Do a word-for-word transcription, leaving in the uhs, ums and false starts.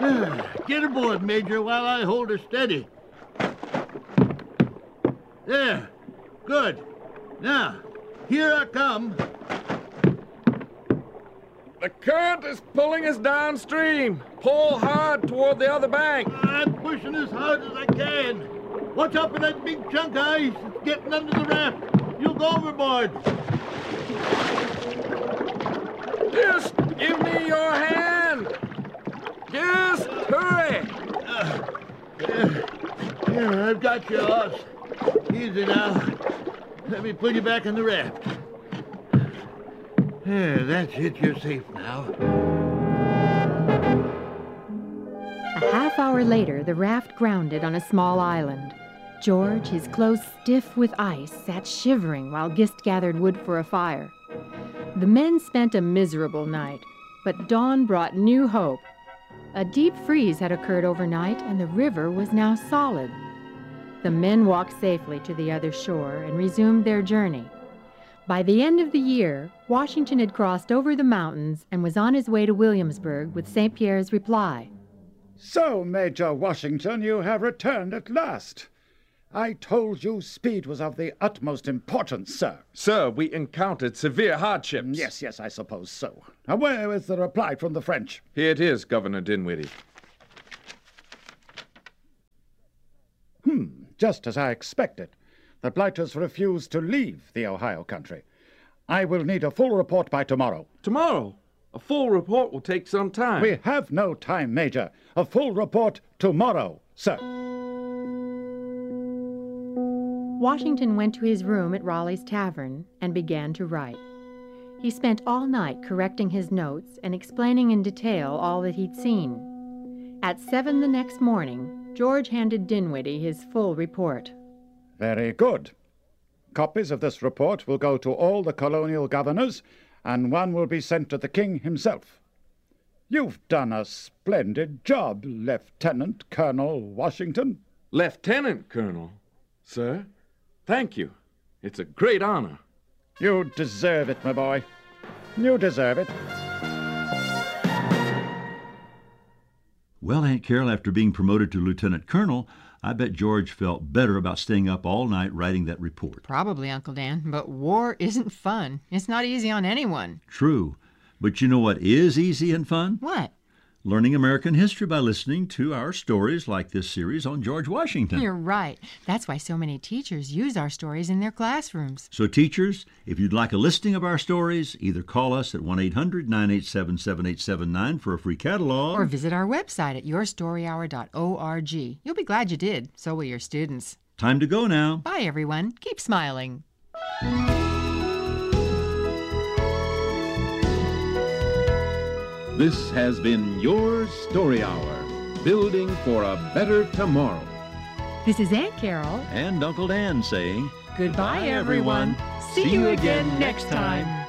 Get aboard, Major, while I hold her steady. There. Good. Now, here I come. The current is pulling us downstream. Pull hard toward the other bank. I'm pushing as hard as I can. Watch out for that big chunk of ice. It's getting under the raft. You'll go overboard. Just give me your hand. Just hurry. Uh, yeah, yeah, I've got you, Oz. Easy now. Let me pull you back on the raft. There, that's it. You're safe now. A half hour later, the raft grounded on a small island. George, his clothes stiff with ice, sat shivering while Gist gathered wood for a fire. The men spent a miserable night, but dawn brought new hope. A deep freeze had occurred overnight, and the river was now solid. The men walked safely to the other shore and resumed their journey. By the end of the year, Washington had crossed over the mountains and was on his way to Williamsburg with Saint Pierre's reply. So, Major Washington, you have returned at last. I told you speed was of the utmost importance, sir. Sir, we encountered severe hardships. Yes, yes, I suppose so. Now, where is the reply from the French? Here it is, Governor Dinwiddie. Hmm, just as I expected. The blighters refuse to leave the Ohio country. I will need a full report by tomorrow. Tomorrow? A full report will take some time. We have no time, Major. A full report tomorrow, sir. Washington went to his room at Raleigh's Tavern and began to write. He spent all night correcting his notes and explaining in detail all that he'd seen. At seven the next morning, George handed Dinwiddie his full report. Very good. Copies of this report will go to all the colonial governors, and one will be sent to the king himself. You've done a splendid job, Lieutenant Colonel Washington. Lieutenant Colonel? Sir, thank you. It's a great honor. You deserve it, my boy. You deserve it. Well, Aunt Carol, after being promoted to lieutenant colonel, I bet George felt better about staying up all night writing that report. Probably, Uncle Dan, but war isn't fun. It's not easy on anyone. True. But you know what is easy and fun? What? Learning American history by listening to our stories like this series on George Washington. You're right. That's why so many teachers use our stories in their classrooms. So teachers, if you'd like a listing of our stories, either call us at one eight hundred nine eight seven seven eight seven nine for a free catalog. Or visit our website at your story hour dot org. You'll be glad you did. So will your students. Time to go now. Bye, everyone. Keep smiling. This has been Your Story Hour, building for a better tomorrow. This is Aunt Carol and Uncle Dan saying, goodbye, everyone. See you again next time.